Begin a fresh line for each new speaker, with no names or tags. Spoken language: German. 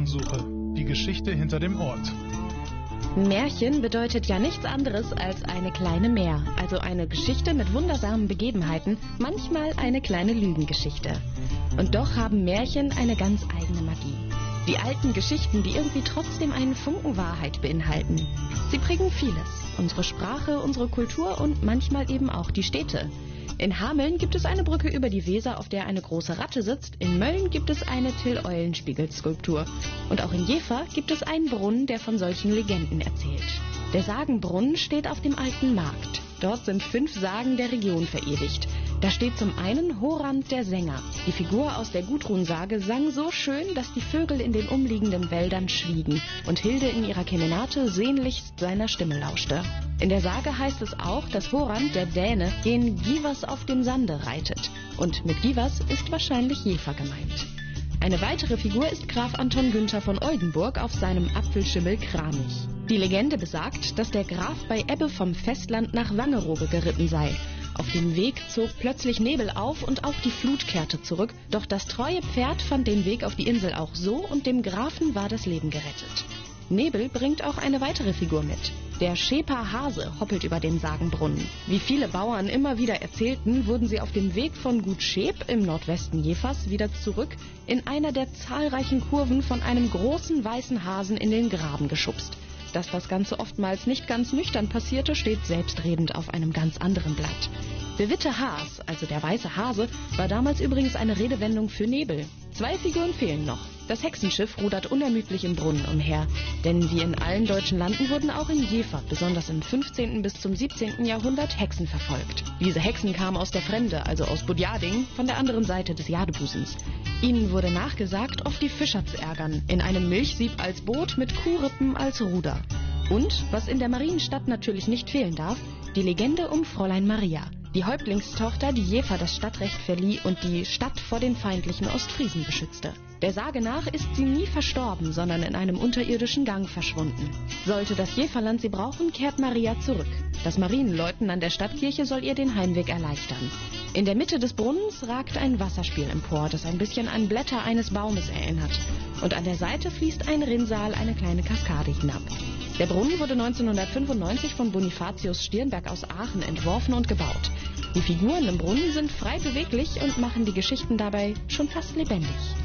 Spurensuche. Die Geschichte hinter dem Ort.
Märchen bedeutet ja nichts anderes als eine kleine Mär, also eine Geschichte mit wundersamen Begebenheiten, manchmal eine kleine Lügengeschichte. Und doch haben Märchen eine ganz eigene Magie. Die alten Geschichten, die irgendwie trotzdem einen Funken Wahrheit beinhalten. Sie prägen vieles, unsere Sprache, unsere Kultur und manchmal eben auch die Städte. In Hameln gibt es eine Brücke über die Weser, auf der eine große Ratte sitzt. In Mölln gibt es eine Till-Eulenspiegel-Skulptur. Und auch in Jever gibt es einen Brunnen, der von solchen Legenden erzählt. Der Sagenbrunnen steht auf dem alten Markt. Dort sind 5 Sagen der Region verewigt. Da steht zum einen Horand der Sänger. Die Figur aus der Gudrun-Sage sang so schön, dass die Vögel in den umliegenden Wäldern schwiegen und Hilde in ihrer Kemenate sehnlichst seiner Stimme lauschte. In der Sage heißt es auch, dass Horand, der Däne, gen Givers auf dem Sande reitet. Und mit Givers ist wahrscheinlich Jever gemeint. Eine weitere Figur ist Graf Anton Günther von Oldenburg auf seinem Apfelschimmel Kramich. Die Legende besagt, dass der Graf bei Ebbe vom Festland nach Wangerooge geritten sei. Auf dem Weg zog plötzlich Nebel auf und auch die Flut kehrte zurück. Doch das treue Pferd fand den Weg auf die Insel auch so und dem Grafen war das Leben gerettet. Nebel bringt auch eine weitere Figur mit. Der Scheper Hase hoppelt über den Sagenbrunnen. Wie viele Bauern immer wieder erzählten, wurden sie auf dem Weg von Gut Schep im Nordwesten Jevers wieder zurück in einer der zahlreichen Kurven von einem großen weißen Hasen in den Graben geschubst. Dass das Ganze oftmals nicht ganz nüchtern passierte, steht selbstredend auf einem ganz anderen Blatt. Der Witte Haas, also der weiße Hase, war damals übrigens eine Redewendung für Nebel. 2 Figuren fehlen noch. Das Hexenschiff rudert unermüdlich im Brunnen umher. Denn wie in allen deutschen Landen wurden auch in Jever, besonders im 15. bis zum 17. Jahrhundert, Hexen verfolgt. Diese Hexen kamen aus der Fremde, also aus Budjading, von der anderen Seite des Jadebusens. Ihnen wurde nachgesagt, oft die Fischer zu ärgern, in einem Milchsieb als Boot mit Kuhrippen als Ruder. Und, was in der Marienstadt natürlich nicht fehlen darf, die Legende um Fräulein Maria, die Häuptlingstochter, die Jever das Stadtrecht verlieh und die Stadt vor den feindlichen Ostfriesen beschützte. Der Sage nach ist sie nie verstorben, sondern in einem unterirdischen Gang verschwunden. Sollte das Jeverland sie brauchen, kehrt Maria zurück. Das Marienläuten an der Stadtkirche soll ihr den Heimweg erleichtern. In der Mitte des Brunnens ragt ein Wasserspiel empor, das ein bisschen an Blätter eines Baumes erinnert. Und an der Seite fließt ein Rinnsal eine kleine Kaskade hinab. Der Brunnen wurde 1995 von Bonifatius Stirnberg aus Aachen entworfen und gebaut. Die Figuren im Brunnen sind frei beweglich und machen die Geschichten dabei schon fast lebendig.